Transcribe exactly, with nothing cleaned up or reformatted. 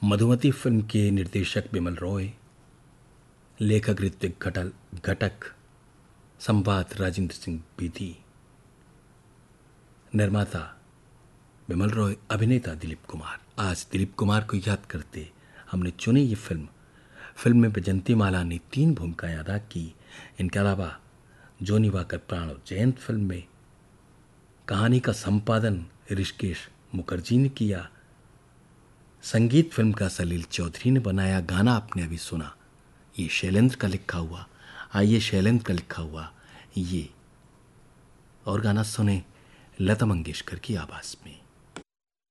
Madhumati film के निर्देशक बिमल रॉय, लेखक ऋत्विक घटल घटक, संवाद राजेंद्र सिंह बेदी, निर्माता बिमल रॉय, अभिनेता दिलीप कुमार। आज दिलीप कुमार को याद करते हमने चुनी ये फिल्म। फिल्म में बैजंती माला ने तीन भूमिकाएं अदा की। इनके अलावा जोनी वाकर प्राण और जयंत फिल्म में। कहानी का संपादन ऋषिकेश मुखर्जी ने किया। संगीत फिल्म का सलील चौधरी ने बनाया। गाना आपने अभी सुना, ये शैलेंद्र का लिखा हुआ। आइए शैलेंद्र का लिखा हुआ ये और गाना सुने लता मंगेशकर की आवाज में।